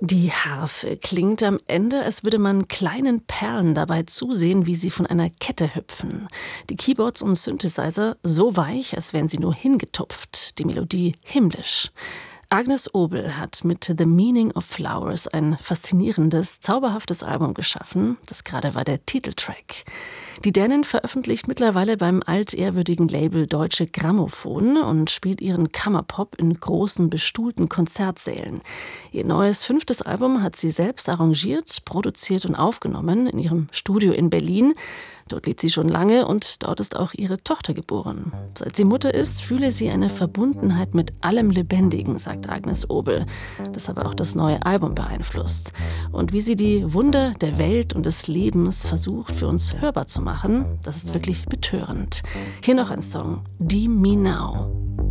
Die Harfe klingt am Ende, als würde man kleinen Perlen dabei zusehen, wie sie von einer Kette hüpfen. Die Keyboards und Synthesizer so weich, als wären sie nur hingetupft. Die Melodie himmlisch. Agnes Obel hat mit The Meaning of Flowers ein faszinierendes, zauberhaftes Album geschaffen. Das gerade war der Titeltrack. Die Dänin veröffentlicht mittlerweile beim altehrwürdigen Label Deutsche Grammophon und spielt ihren Kammerpop in großen, bestuhlten Konzertsälen. Ihr neues 5. Album hat sie selbst arrangiert, produziert und aufgenommen in ihrem Studio in Berlin. Dort lebt sie schon lange und dort ist auch ihre Tochter geboren. Seit sie Mutter ist, fühle sie eine Verbundenheit mit allem Lebendigen, sagt Agnes Obel, das aber auch das neue Album beeinflusst. Und wie sie die Wunder der Welt und des Lebens versucht, für uns hörbar zu machen, das ist wirklich betörend. Hier noch ein Song, Deem Me Now.